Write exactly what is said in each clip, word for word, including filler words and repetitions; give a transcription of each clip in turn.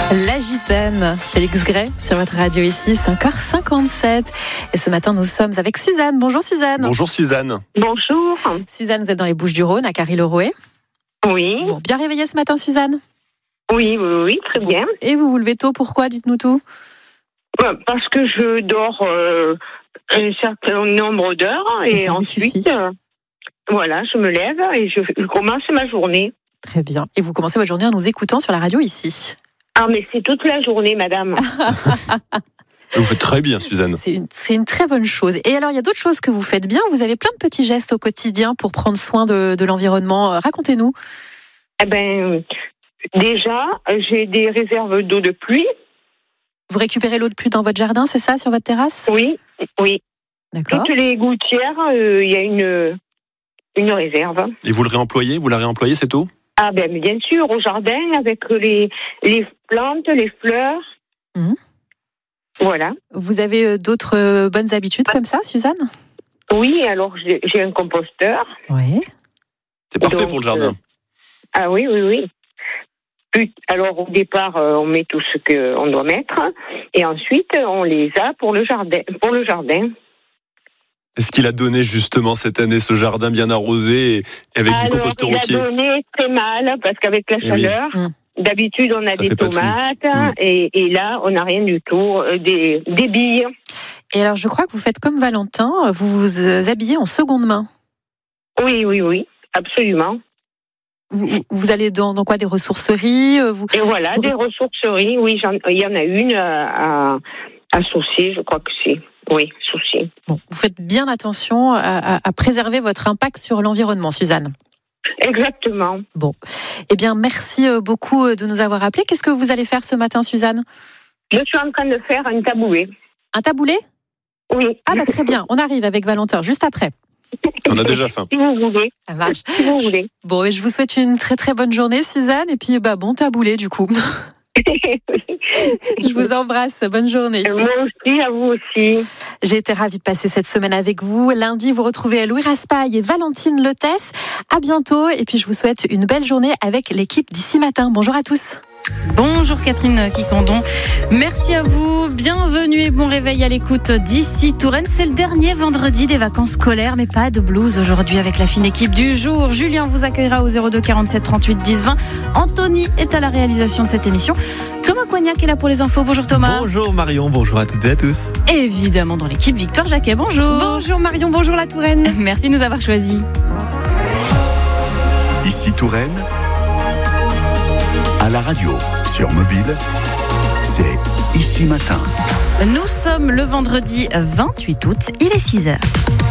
La Gitane, Félix Gray sur votre radio ici, cinq heures cinquante-sept. Et ce matin, nous sommes avec Suzanne. Bonjour Suzanne. Bonjour Suzanne. Bonjour. Suzanne, vous êtes dans les Bouches-du-Rhône, à Carry-le-Rouet. Oui. Bon, bien réveillée ce matin, Suzanne? Oui, oui, oui, très bon. bien. Et vous vous levez tôt, pourquoi? Dites-nous tout. Parce que je dors euh, un certain nombre d'heures et, et ensuite, euh, voilà, je me lève et je, je commence ma journée. Très bien. Et vous commencez votre journée en nous écoutant sur la radio ici. Ah, mais c'est toute la journée, madame. Vous faites très bien, Suzanne. C'est une, c'est une très bonne chose. Et alors, il y a d'autres choses que vous faites bien. Vous avez plein de petits gestes au quotidien pour prendre soin de, de l'environnement. Racontez-nous. Eh ben, déjà, j'ai des réserves d'eau de pluie. Vous récupérez l'eau de pluie dans votre jardin, c'est ça, sur votre terrasse? Oui, oui. D'accord. Toutes les gouttières, il euh, y a une, une réserve. Et vous le réemployez? Vous la réemployez, cette eau? Ah ben bien sûr, au jardin, avec les, les plantes, les fleurs. Mmh. Voilà. Vous avez d'autres bonnes habitudes comme ça, Suzanne? Oui, alors j'ai, j'ai un composteur. Oui. C'est parfait Donc, pour le jardin. Euh, ah oui, oui, oui. Puis, alors au départ, euh, on met tout ce qu'on doit mettre, et ensuite on les a pour le jardin. Pour le jardin. Est-ce qu'il a donné justement cette année ce jardin bien arrosé et avec alors, du composteur au pied? Il a donné très mal parce qu'avec la Et chaleur, oui. d'habitude on a Ça des fait pas tomates mmh. et, et là on n'a rien du tout, euh, des, des billes. Et alors je crois que vous faites comme Valentin, vous vous habillez en seconde main. Oui, oui, oui, absolument. Vous, vous allez dans, dans quoi, des ressourceries vous, Et voilà, vous... des ressourceries, oui, j'en, il y en a une à, à, à Saucier, je crois que c'est. Oui, Saucier. Bon, vous faites bien attention à, à, à préserver votre impact sur l'environnement, Suzanne. Exactement. Bon, eh bien, merci beaucoup de nous avoir appelés. Qu'est-ce que vous allez faire ce matin, Suzanne? Je suis en train de faire un taboulet. Un taboulet? Oui. Ah bah très bien, on arrive avec Valentin juste après. On a déjà faim. Si vous voulez. Ça marche. Si vous voulez. Bon, et je vous souhaite une très très bonne journée, Suzanne, et puis bah bon taboulet du coup. Je vous embrasse, bonne journée. Moi aussi, à vous aussi. J'ai été ravie de passer cette semaine avec vous. Lundi, vous retrouvez Louis Raspail et Valentine Lotès. À bientôt, et puis je vous souhaite une belle journée avec l'équipe d'ici matin. Bonjour à tous. Bonjour Catherine Quicandon, merci à vous, bienvenue et bon réveil à l'écoute d'ici Touraine. C'est le dernier vendredi des vacances scolaires, mais pas de blues aujourd'hui avec la fine équipe du jour. Julien vous accueillera au zéro deux quarante-sept trente-huit dix vingt. Anthony est à la réalisation de cette émission. Thomas Coignac est là pour les infos. Bonjour Thomas. Bonjour Marion, bonjour à toutes et à tous. Évidemment dans l'équipe Victoire Jacquet, bonjour. Bonjour Marion, bonjour la Touraine. Merci de nous avoir choisis. Ici Touraine, à la radio, sur mobile, c'est Ici Matin. Nous sommes le vendredi vingt-huit août, il est six heures.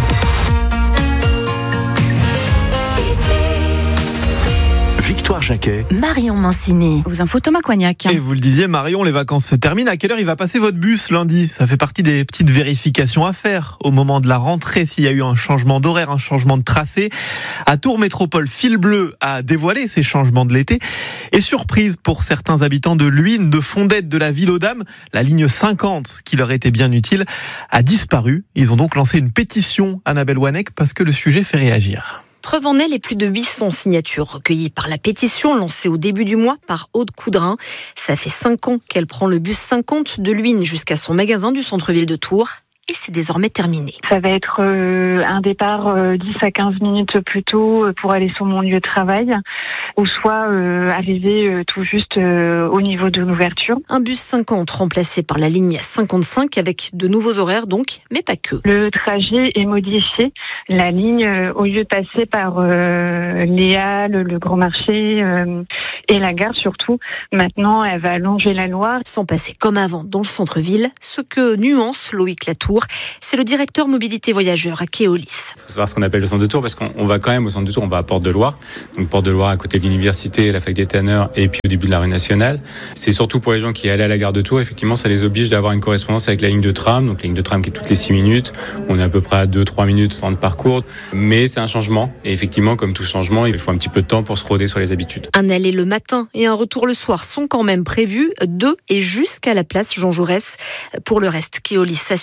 Victoire Jacquet, Marion Mancini. Aux infos Thomas Coignac. Et vous le disiez Marion, les vacances se terminent. À quelle heure il va passer votre bus lundi? Ça fait partie des petites vérifications à faire au moment de la rentrée, s'il y a eu un changement d'horaire, un changement de tracé. À Tours Métropole, Fil Bleu a dévoilé ces changements de l'été. Et surprise pour certains habitants de Luynes, de Fondette, de la Ville aux Dames, la ligne cinquante, qui leur était bien utile, a disparu. Ils ont donc lancé une pétition, Annabelle Wanek, parce que le sujet fait réagir. Preuve en est, les plus de huit cents signatures recueillies par la pétition lancée au début du mois par Aude Coudrin. Ça fait cinq ans qu'elle prend le bus cinquante de Luynes jusqu'à son magasin du centre-ville de Tours. Et c'est désormais terminé. Ça va être euh, un départ euh, dix à quinze minutes plus tôt euh, pour aller sur mon lieu de travail, ou soit euh, arriver euh, tout juste euh, au niveau de l'ouverture. Un bus cinquante remplacé par la ligne cinquante-cinq avec de nouveaux horaires donc, mais pas que. Le trajet est modifié. La ligne, euh, au lieu de passer par euh, les Halles, le Grand Marché euh, et la gare surtout, maintenant elle va longer la Loire. Sans passer comme avant dans le centre-ville, ce que nuance Loïc Latour. C'est le directeur mobilité voyageurs à Keolis. Il faut savoir ce qu'on appelle le centre de Tours, parce qu'on va quand même au centre de Tours, on va à Porte-de-Loire. Donc Porte-de-Loire à côté de l'université, la fac des Tanneurs et puis au début de la rue nationale. C'est surtout pour les gens qui allaient à la gare de Tours, effectivement ça les oblige d'avoir une correspondance avec la ligne de tram. Donc la ligne de tram qui est toutes les six minutes. On est à peu près à deux à trois minutes dans le parcours. Mais c'est un changement. Et effectivement, comme tout changement, il faut un petit peu de temps pour se roder sur les habitudes. Un aller le matin et un retour le soir sont quand même prévus, de et jusqu'à la place Jean Jaurès. Pour le reste, Keolis s'assure rester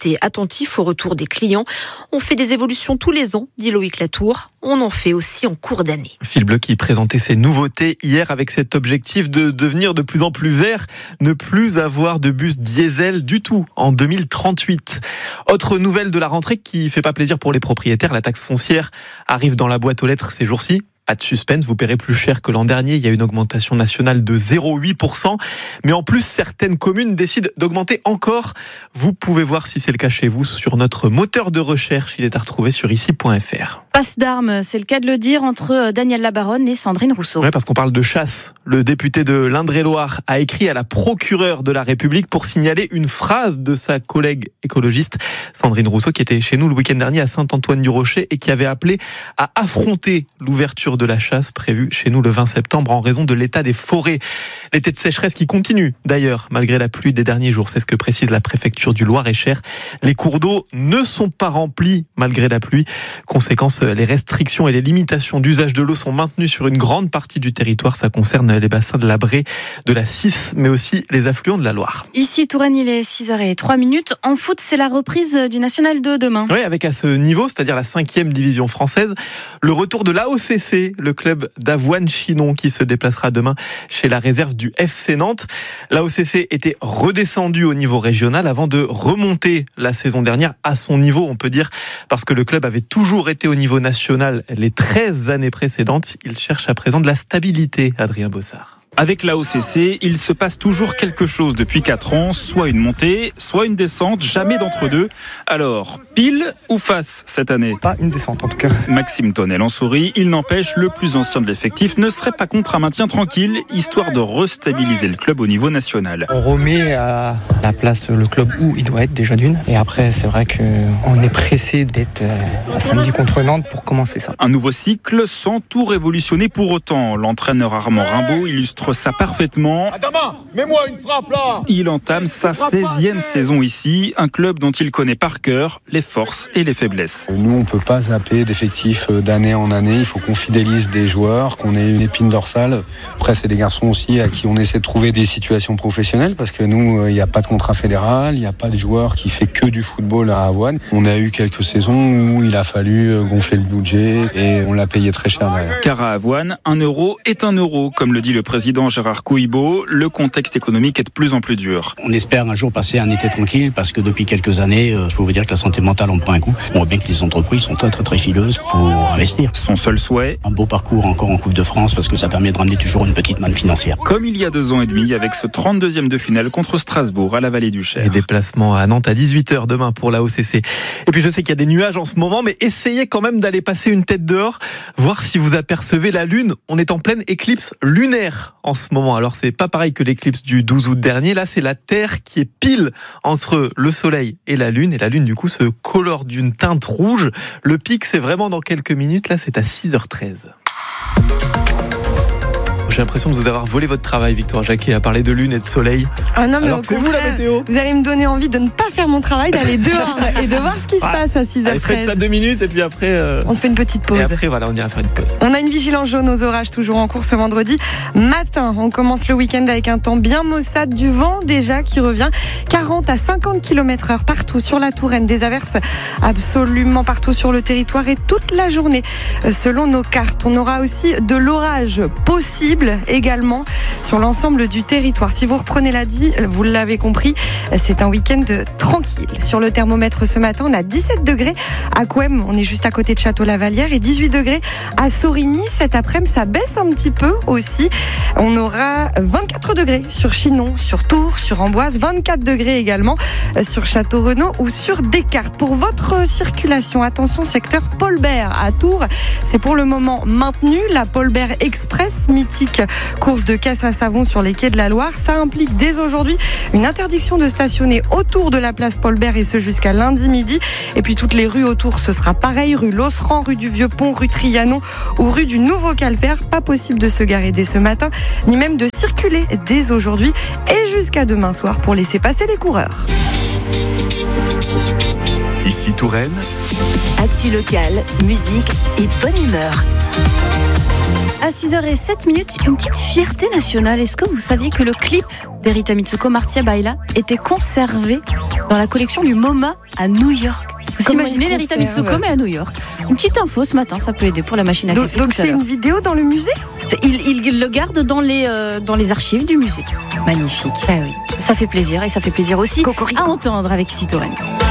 rester attentif au retour des clients. On fait des évolutions tous les ans, dit Loïc Latour. On en fait aussi en cours d'année. Fil Bleu qui présentait ses nouveautés hier avec cet objectif de devenir de plus en plus vert, ne plus avoir de bus diesel du tout en deux mille trente-huit. Autre nouvelle de la rentrée qui fait pas plaisir pour les propriétaires, la taxe foncière arrive dans la boîte aux lettres ces jours-ci. Pas de suspense, vous paierez plus cher que l'an dernier. Il y a une augmentation nationale de zéro virgule huit pour cent. Mais en plus, certaines communes décident d'augmenter encore. Vous pouvez voir si c'est le cas chez vous sur notre moteur de recherche. Il est à retrouver sur ici point f r. Passe d'armes, c'est le cas de le dire, entre Daniel Labaronne et Sandrine Rousseau. Oui, parce qu'on parle de chasse. Le député de l'Indre-et-Loire a écrit à la procureure de la République pour signaler une phrase de sa collègue écologiste, Sandrine Rousseau, qui était chez nous le week-end dernier à Saint-Antoine-du-Rocher et qui avait appelé à affronter l'ouverture de la chasse prévue chez nous le vingt septembre en raison de l'état des forêts. L'été de sécheresse qui continue d'ailleurs malgré la pluie des derniers jours, c'est ce que précise la préfecture du Loir-et-Cher. Les cours d'eau ne sont pas remplis malgré la pluie. Conséquence, les restrictions et les limitations d'usage de l'eau sont maintenues sur une grande partie du territoire. Ça concerne les bassins de la Brée, de la Cisse, mais aussi les affluents de la Loire. Ici, Touraine, il est six heures zéro trois. En foot, c'est la reprise du National deux demain. Oui, avec à ce niveau, c'est-à-dire la cinquième division française, le retour de l'A O C C, le club d'Avoine-Chinon qui se déplacera demain chez la réserve du F C Nantes. L'A O C C était redescendu au niveau régional avant de remonter la saison dernière à son niveau, on peut dire, parce que le club avait toujours été au niveau national les treize années précédentes. Il cherche à présent de la stabilité, Adrien Bossard. Avec l'A O C C, il se passe toujours quelque chose depuis quatre ans, soit une montée, soit une descente, jamais d'entre-deux. Alors, pile ou face cette année ? Pas une descente en tout cas. Maxime Tonnel en sourit, il n'empêche, le plus ancien de l'effectif ne serait pas contre un maintien tranquille, histoire de restabiliser le club au niveau national. On remet à la place le club où il doit être déjà d'une. Et après, c'est vrai qu'on est pressé d'être à samedi contre Nantes pour commencer ça. Un nouveau cycle sans tout révolutionner pour autant. L'entraîneur Armand Rimbaud illustre ça parfaitement. Adama, mets-moi une frappe là. Il entame sa seizième saison ici, un club dont il connaît par cœur les forces et les faiblesses. Nous, on ne peut pas zapper d'effectifs d'année en année. Il faut qu'on fidélise des joueurs, qu'on ait une épine dorsale. Après, c'est des garçons aussi à qui on essaie de trouver des situations professionnelles parce que nous, il n'y a pas de contrat fédéral, il n'y a pas de joueur qui fait que du football à Avoine. On a eu quelques saisons où il a fallu gonfler le budget et on l'a payé très cher derrière. Car à Avoine, un euro est un euro, comme le dit le président Gérard Couibo, le contexte économique est de plus en plus dur. On espère un jour passer un été tranquille parce que depuis quelques années, je peux vous dire que la santé mentale en prend un coup. On voit bien que les entreprises sont très très très fileuses pour investir. Son seul souhait ? Un beau parcours encore en Coupe de France parce que ça permet de ramener toujours une petite manne financière. Comme il y a deux ans et demi avec ce trente-deuxième de finale contre Strasbourg à la Vallée du Cher. Et déplacement à Nantes à dix-huit heures demain pour l'A O C C. Et puis je sais qu'il y a des nuages en ce moment, mais essayez quand même d'aller passer une tête dehors, voir si vous apercevez la Lune. On est en pleine éclipse lunaire en ce moment. Alors c'est pas pareil que l'éclipse du douze août dernier. Là, c'est la Terre qui est pile entre le Soleil et la Lune. Et la Lune, du coup, se colore d'une teinte rouge. Le pic, c'est vraiment dans quelques minutes. Là, c'est à six heures treize. J'ai l'impression de vous avoir volé votre travail, Victoire Jacquet, à parler de lune et de soleil. Ah non, mais alors c'est vous la météo. Vous allez me donner envie de ne pas faire mon travail, d'aller dehors et de voir ce qui se ah, passe à six heures treize. Allez, faites ça deux minutes et puis après... Euh... On se fait une petite pause. Et après, voilà, on ira faire une pause. On a une vigilance jaune aux orages toujours en cours ce vendredi matin. On commence le week-end avec un temps bien maussade, du vent déjà qui revient. quarante à cinquante kilomètres heure partout sur la Touraine. Des averses absolument partout sur le territoire et toute la journée. Selon nos cartes, on aura aussi de l'orage possible également sur l'ensemble du territoire. Si vous reprenez la dit, vous l'avez compris, c'est un week-end tranquille. Sur le thermomètre ce matin, on a dix-sept degrés à Couëme, on est juste à côté de Château-Lavallière, et dix-huit degrés à Sorigny. Cet après-midi, ça baisse un petit peu aussi. On aura vingt-quatre degrés sur Chinon, sur Tours, sur Amboise, vingt-quatre degrés également sur Château-Renaud ou sur Descartes. Pour votre circulation, attention, secteur Paul Bert à Tours, c'est pour le moment maintenu. La Paul Bert Express, mythique course de caisse à savon sur les quais de la Loire, ça implique dès aujourd'hui une interdiction de stationner autour de la place Paul Bert et ce jusqu'à lundi midi. Et puis toutes les rues autour, ce sera pareil, rue Losserand, rue du Vieux-Pont, rue Trianon ou rue du Nouveau Calvaire. Pas possible de se garer dès ce matin, ni même de circuler dès aujourd'hui et jusqu'à demain soir pour laisser passer les coureurs. Ici Touraine. Actu locale, musique et bonne humeur. À six heures zéro sept, une petite fierté nationale. Est-ce que vous saviez que le clip d'Erita Mitsuko, Marcia Baila, était conservé dans la collection du MoMA à New York. Vous Comment imaginez il l'Erita conserve Mitsuko mais à New York. Une petite info ce matin, ça peut aider pour la machine à Donc, café. donc tout à c'est l'heure. une vidéo dans le musée ? Il, il le garde dans les, euh, dans les archives du musée. Magnifique. Ah oui. Ça fait plaisir et ça fait plaisir aussi Cocorico. à entendre avec Ici Touraine.